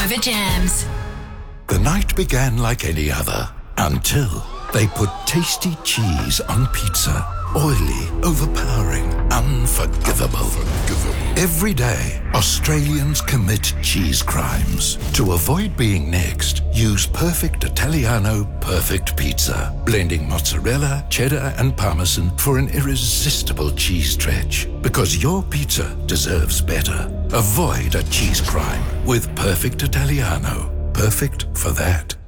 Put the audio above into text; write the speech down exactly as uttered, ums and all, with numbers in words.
Private Jams. The night began like any other until they put tasty cheese on pizza. Oily, overpowering, unforgivable. Every day, Australians commit cheese crimes. To avoid being next, use Perfect Italiano Perfect Pizza, blending mozzarella, cheddar and parmesan for an irresistible cheese stretch. Because your pizza deserves better. Avoid a cheese crime with Perfect Italiano. Perfect for that.